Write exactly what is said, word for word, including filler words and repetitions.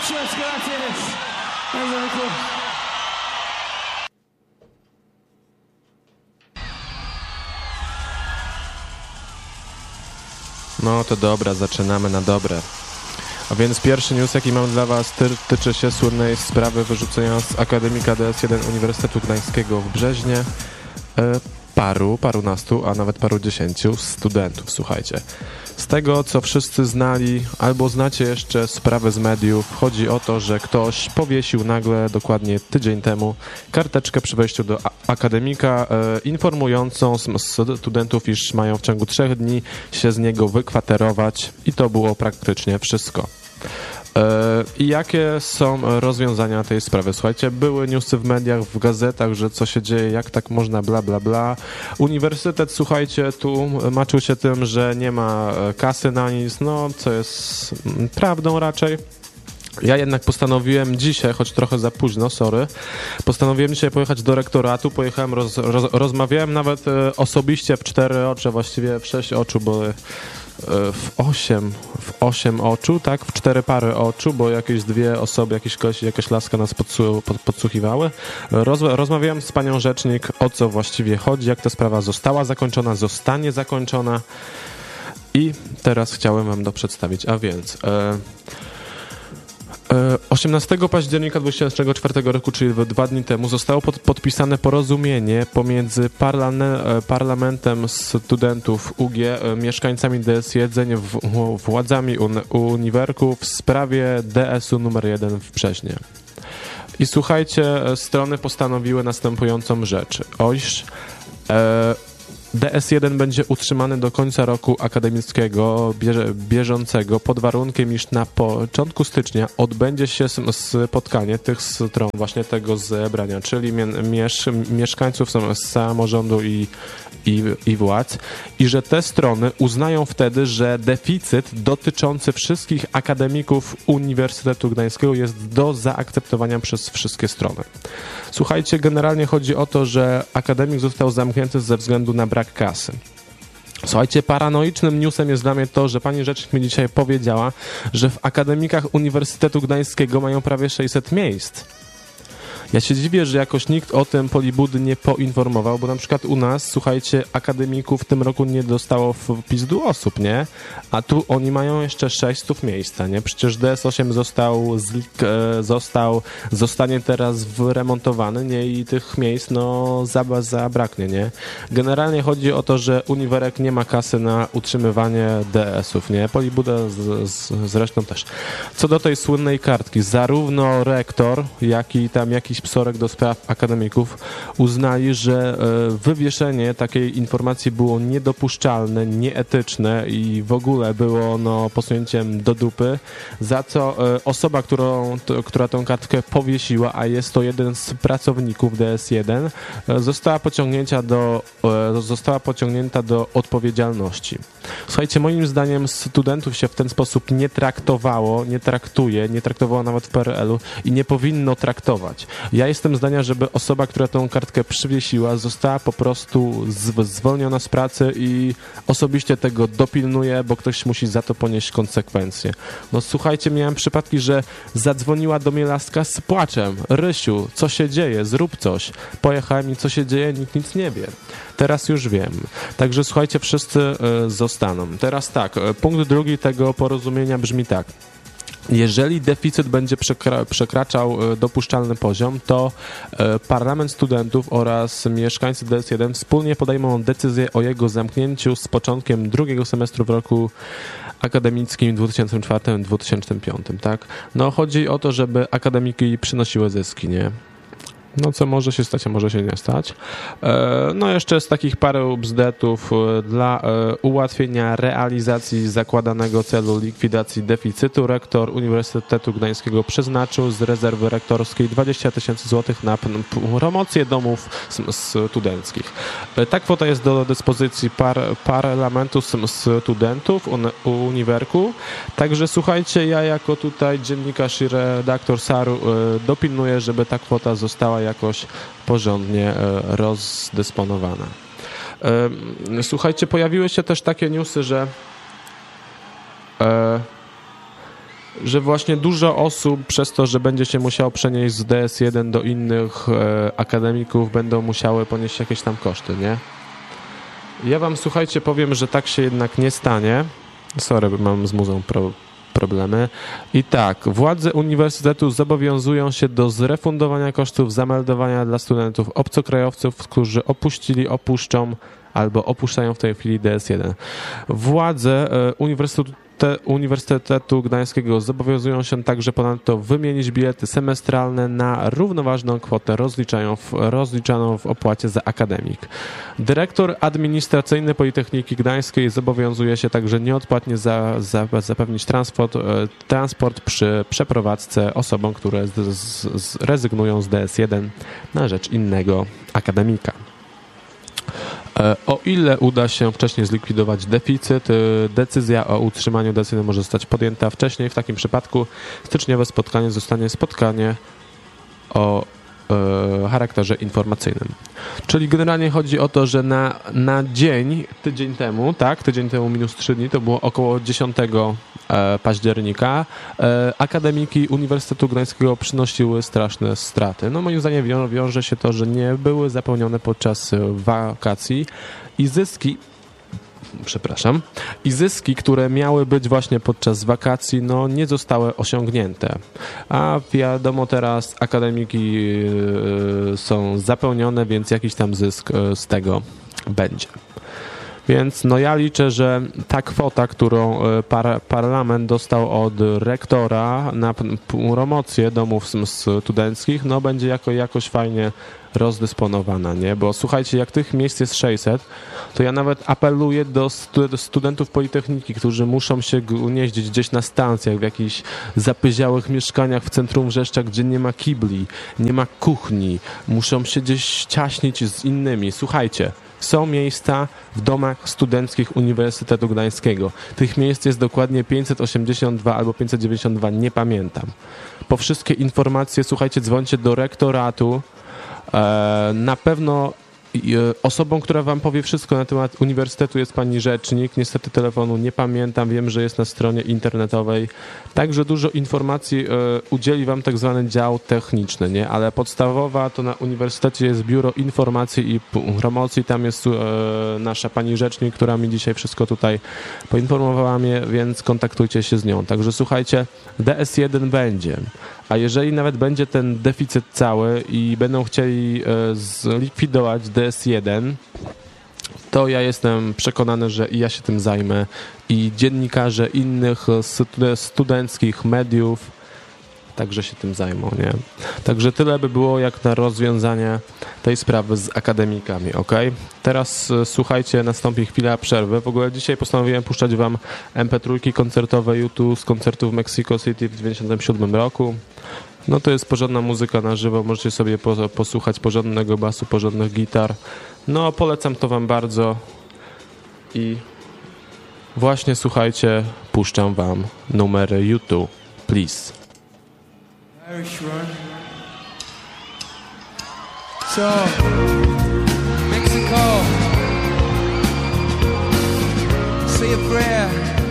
Muchas gracias. No to dobra, zaczynamy na dobre. A więc pierwszy news, jaki mam dla was, ty, tyczy się słynnej sprawy wyrzucenia z akademika D S jeden Uniwersytetu Gdańskiego w Brzeźnie e, paru, parunastu, a nawet paru dziesięciu studentów, słuchajcie. Z tego, co wszyscy znali, albo znacie jeszcze sprawę z mediów, chodzi o to, że ktoś powiesił nagle, dokładnie tydzień temu, karteczkę przy wejściu do akademika e, informującą studentów, iż mają w ciągu trzech dni się z niego wykwaterować i to było praktycznie wszystko. I jakie są rozwiązania tej sprawy? Słuchajcie, były newsy w mediach, w gazetach, że co się dzieje, jak tak można, bla, bla, bla. Uniwersytet, słuchajcie, tu maczył się tym, że nie ma kasy na nic, no, co jest prawdą raczej. Ja jednak postanowiłem dzisiaj, choć trochę za późno, sorry, postanowiłem dzisiaj pojechać do rektoratu, pojechałem, roz, roz, rozmawiałem nawet osobiście w cztery oczy, właściwie w sześć oczu, bo w osiem, w osiem oczu, tak, w cztery pary oczu, bo jakieś dwie osoby, jakiś koleś, jakaś laska nas podsu, pod, podsłuchiwały. Roz, rozmawiałem z panią rzecznik, o co właściwie chodzi, jak ta sprawa została zakończona, zostanie zakończona i teraz chciałem wam to przedstawić, a więc... E, osiemnastego października dwa tysiące dwudziestego czwartego roku, czyli dwa dni temu, zostało pod, podpisane porozumienie pomiędzy parlane, parlamentem studentów U G, mieszkańcami D S jeden, w, władzami un, uniwerku w sprawie D S u numer jeden w Brzeźnie. I słuchajcie, strony postanowiły następującą rzecz. Oś, e, D S jeden będzie utrzymany do końca roku akademickiego bieżącego pod warunkiem, iż na początku stycznia odbędzie się spotkanie tych stron właśnie tego zebrania, czyli miesz mieszkańców samorządu i, i, i władz i że te strony uznają wtedy, że deficyt dotyczący wszystkich akademików Uniwersytetu Gdańskiego jest do zaakceptowania przez wszystkie strony. Słuchajcie, generalnie chodzi o to, że akademik został zamknięty ze względu na brak kasy. Słuchajcie, paranoicznym newsem jest dla mnie to, że pani rzecznik mi dzisiaj powiedziała, że w akademikach Uniwersytetu Gdańskiego mają prawie sześćset miejsc. Ja się dziwię, że jakoś nikt o tym Polibudy nie poinformował, bo na przykład u nas, słuchajcie, akademików w tym roku nie dostało w pizdu osób, nie? A tu oni mają jeszcze sześćset miejsca, nie? Przecież D S osiem został, został, zostanie teraz wyremontowany, nie? I tych miejsc, no, zabraknie, nie? Generalnie chodzi o to, że uniwerek nie ma kasy na utrzymywanie D S ów, nie? Polibuda z, z, zresztą też. Co do tej słynnej kartki, zarówno rektor, jak i tam jakiś psorek do spraw akademików uznali, że wywieszenie takiej informacji było niedopuszczalne, nieetyczne i w ogóle było no, posunięciem do dupy, za co osoba, którą, która tę kartkę powiesiła, a jest to jeden z pracowników D S jeden, została pociągnięta do, została pociągnięta do odpowiedzialności. Słuchajcie, moim zdaniem studentów się w ten sposób nie traktowało, nie traktuje, nie traktowało nawet w P R L u i nie powinno traktować. Ja jestem zdania, żeby osoba, która tę kartkę przywiesiła, została po prostu zwolniona z pracy i osobiście tego dopilnuję, bo ktoś musi za to ponieść konsekwencje. No słuchajcie, miałem przypadki, że zadzwoniła do mnie laska z płaczem. Rysiu, co się dzieje? Zrób coś. Pojechałem i co się dzieje? Nikt nic nie wie. Teraz już wiem. Także słuchajcie, wszyscy y, zostaną. Teraz tak, punkt drugi tego porozumienia brzmi tak. Jeżeli deficyt będzie przekra- przekraczał dopuszczalny poziom, to Parlament Studentów oraz mieszkańcy D S jeden wspólnie podejmą decyzję o jego zamknięciu z początkiem drugiego semestru w roku akademickim dwa tysiące czwartym do dwa tysiące piątym, tak? No chodzi o to, żeby akademiki przynosiły zyski, nie? No co może się stać, a może się nie stać. No jeszcze z takich parę bzdetów dla ułatwienia realizacji zakładanego celu likwidacji deficytu rektor Uniwersytetu Gdańskiego przeznaczył z rezerwy rektorskiej dwadzieścia tysięcy złotych na promocję domów studenckich. Ta kwota jest do dyspozycji par, parlamentu studentów uniwerku. Także słuchajcie, ja jako tutaj dziennikarz i redaktor Saru dopilnuję, żeby ta kwota została jakoś porządnie rozdysponowana. Słuchajcie, pojawiły się też takie newsy, że że właśnie dużo osób przez to, że będzie się musiało przenieść z D S jeden do innych e, akademików, będą musiały ponieść jakieś tam koszty, nie? Ja wam, słuchajcie, powiem, że tak się jednak nie stanie. Sorry, bo mam z muzą pro, problemy. I tak, władze uniwersytetu zobowiązują się do zrefundowania kosztów zameldowania dla studentów obcokrajowców, którzy opuścili, opuszczą albo opuszczają w tej chwili D S jeden. Władze e, uniwersytetu Te Uniwersytetu Gdańskiego zobowiązują się także ponadto wymienić bilety semestralne na równoważną kwotę rozliczają w, rozliczaną w opłacie za akademik. Dyrektor administracyjny Politechniki Gdańskiej zobowiązuje się także nieodpłatnie za, za, zapewnić transport, transport przy przeprowadzce osobom, które z, z, z rezygnują z D S jeden na rzecz innego akademika. O ile uda się wcześniej zlikwidować deficyt, decyzja o utrzymaniu D S jeden może zostać podjęta wcześniej. W takim przypadku styczniowe spotkanie zostanie spotkanie o e, charakterze informacyjnym. Czyli generalnie chodzi o to, że na, na dzień, tydzień temu, tak, tydzień temu minus trzy dni, to było około dziesiątego października, akademiki Uniwersytetu Gdańskiego przynosiły straszne straty. No moim zdaniem wią- wiąże się to, że nie były zapełnione podczas wakacji i zyski przepraszam, i zyski, które miały być właśnie podczas wakacji, no nie zostały osiągnięte. A wiadomo, teraz akademiki są zapełnione, więc jakiś tam zysk z tego będzie. Więc no ja liczę, że ta kwota, którą par- parlament dostał od rektora na p- promocję domów studenckich, no będzie jako, jakoś fajnie rozdysponowana, nie? Bo słuchajcie, jak tych miejsc jest sześćset, to ja nawet apeluję do, stu- do studentów Politechniki, którzy muszą się gnieździć gdzieś na stacjach, w jakichś zapyziałych mieszkaniach w centrum Wrzeszcza, gdzie nie ma kibli, nie ma kuchni, muszą się gdzieś ciaśnić z innymi. Słuchajcie, są miejsca w domach studenckich Uniwersytetu Gdańskiego. Tych miejsc jest dokładnie pięćset osiemdziesiąt dwa albo pięćset dziewięćdziesiąt dwa, nie pamiętam. Po wszystkie informacje, słuchajcie, dzwońcie do rektoratu. Na pewno osobą, która wam powie wszystko na temat uniwersytetu, jest pani rzecznik. Niestety telefonu nie pamiętam, wiem, że jest na stronie internetowej. Także dużo informacji udzieli wam tak zwany dział techniczny, nie? Ale podstawowa to na uniwersytecie jest Biuro Informacji i Promocji. Tam jest nasza pani rzecznik, która mi dzisiaj wszystko tutaj poinformowała mnie, więc kontaktujcie się z nią. Także słuchajcie, D S jeden będzie. A jeżeli nawet będzie ten deficyt cały i będą chcieli zlikwidować D S jeden, to ja jestem przekonany, że i ja się tym zajmę i dziennikarze innych studenckich mediów także się tym zajmą, nie? Także tyle by było jak na rozwiązanie tej sprawy z akademikami, ok? Teraz słuchajcie, nastąpi chwila przerwy. W ogóle dzisiaj postanowiłem puszczać wam em pe trzy koncertowe YouTube z koncertu w Mexico City w dziewięćdziesiątym siódmym roku. No to jest porządna muzyka na żywo, możecie sobie po, posłuchać porządnego basu, porządnych gitar. No polecam to wam bardzo i właśnie słuchajcie, puszczam wam numer YouTube, please. Irish run. So, Mexico, say a prayer.